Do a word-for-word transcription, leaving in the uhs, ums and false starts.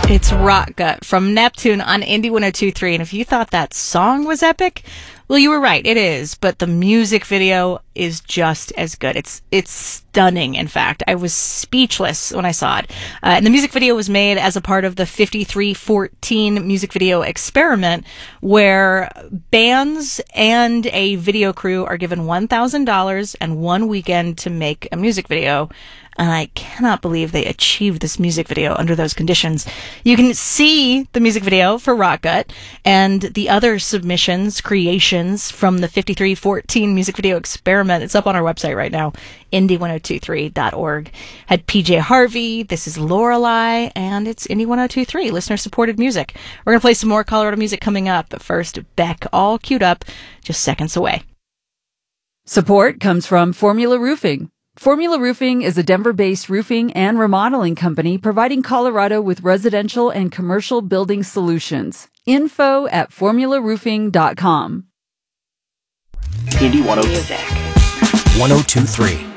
It's Rock Gut from Neptune on Indie one oh two point three. And if you thought that song was epic, well, you were right. It is. But the music video is just as good. It's it's stunning, in fact. I was speechless when I saw it. Uh, and the music video was made as a part of the fifty-three fourteen music video experiment, where bands and a video crew are given one thousand dollars and one weekend to make a music video. And I cannot believe they achieved this music video under those conditions. You can see the music video for Rock Gut and the other submissions, creations from the fifty-three fourteen music video experiment. It's up on our website right now, indie one oh two three dot org. Had P J Harvey, this is Lorelei, and it's Indie one oh two three, listener-supported music. We're going to play some more Colorado music coming up, but first, Beck, all queued up, just seconds away. Support comes from Formula Roofing. Formula Roofing is a Denver-based roofing and remodeling company providing Colorado with residential and commercial building solutions. Info at formula roofing dot com. Indie one oh two three.